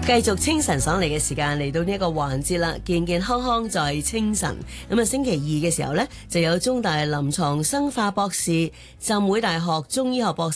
繼續清晨爽利嘅時間嚟到呢一個環節啦，健健康康在清晨。咁啊，星期二嘅時候呢，就有中大臨床生化博士、浸會大學中醫學博士